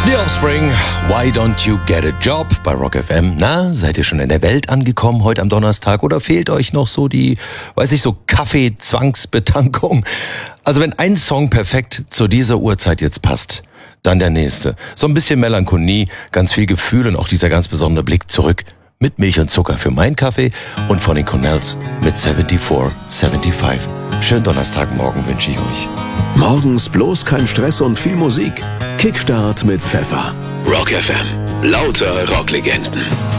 The Offspring, Why Don't You Get a Job bei Rock FM. Na, seid ihr schon in der Welt angekommen heute am Donnerstag oder fehlt euch noch so die, Kaffee-Zwangsbetankung? Also wenn ein Song perfekt zu dieser Uhrzeit jetzt passt, dann der nächste. So ein bisschen Melancholie, ganz viel Gefühl und auch dieser ganz besondere Blick zurück mit Milch und Zucker für meinen Kaffee und von den Cornells mit 74-75. Schönen Donnerstagmorgen wünsche ich euch. Morgens bloß kein Stress und viel Musik. Kickstart mit Pfeffer. Rock FM. Lauter Rocklegenden.